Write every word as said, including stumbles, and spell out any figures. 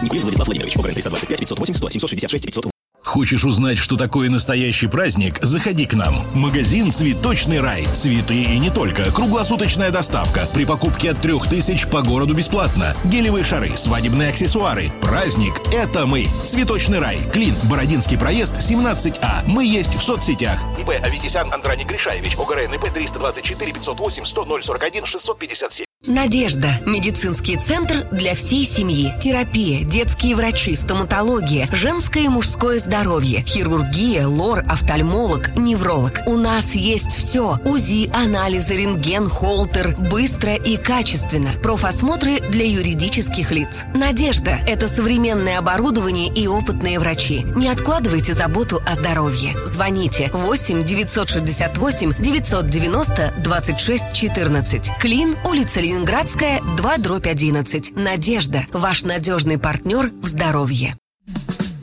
Никулин Владислав Владимирович. ОГРН триста двадцать пять пятьсот восемь сто семьсот шестьдесят шесть пятьсот. Хочешь узнать, что такое настоящий праздник? Заходи к нам. Магазин «Цветочный рай». Цветы и не только. Круглосуточная доставка. При покупке от трех тысяч по городу бесплатно. Гелевые шары, свадебные аксессуары. Праздник – это мы. «Цветочный рай». Клин, Бородинский проезд, семнадцать А. Мы есть в соцсетях. ИП Аветисян Андраник Гришаевич. ОГРН ИП триста двадцать четыре пятьсот восемь сто ноль сорок один шестьсот пятьдесят семь. Надежда. Медицинский центр для всей семьи. Терапия, детские врачи, стоматология, женское и мужское здоровье, хирургия, лор, офтальмолог, невролог. У нас есть все. УЗИ, анализы, рентген, холтер. Быстро и качественно. Профосмотры для юридических лиц. Надежда. Это современное оборудование и опытные врачи. Не откладывайте заботу о здоровье. Звоните восемь девятьсот шестьдесят восемь девятьсот девяносто двадцать шесть четырнадцать. Клин, улица Ленинградская, два дробь одиннадцать. Надежда. Ваш надежный партнер в здоровье.